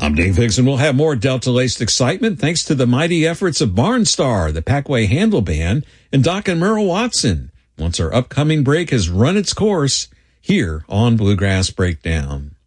I'm Dave Higgs, and we'll have more Delta-laced excitement thanks to the mighty efforts of Barnstar, the Packway Handle Band, and Doc and Merle Watson. Once our upcoming break has run its course here on Bluegrass Breakdown.